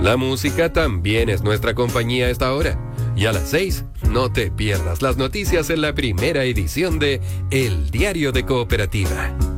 La música también es nuestra compañía a esta hora. Y a las 6, no te pierdas las noticias en la primera edición de El Diario de Cooperativa.